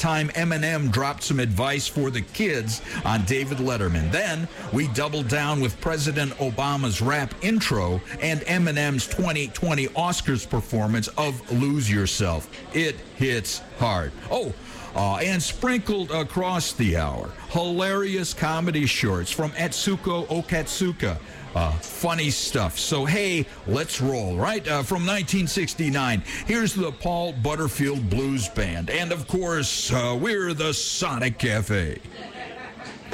time Eminem dropped some advice for the kids on David Letterman. Then we doubled down with President Obama's rap intro and Eminem's 2020 Oscars performance of Lose Yourself. It hits hard. And sprinkled across the hour, hilarious comedy shorts from Atsuko Okatsuka. Funny stuff. So, hey, let's roll, right? From 1969, here's the Paul Butterfield Blues Band. And, of course, we're the Sonic Cafe.